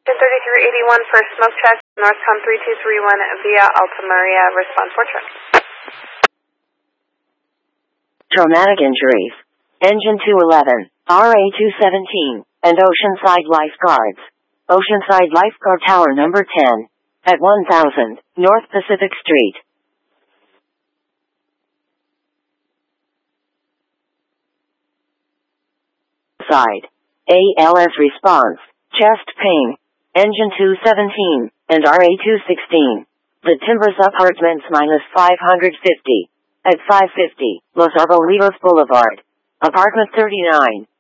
3381 for smoke check, Northcom 3231 via Alta Maria, respond for truck. Traumatic injuries. Engine 211, RA-217, and Oceanside Lifeguards. Oceanside Lifeguard Tower number 10, at 1000, North Pacific Street. Side. ALS response, chest pain, engine 217, and RA-216. The Timbers Apartments -550, at 550, Los Arbolitos Boulevard. Apartment 39.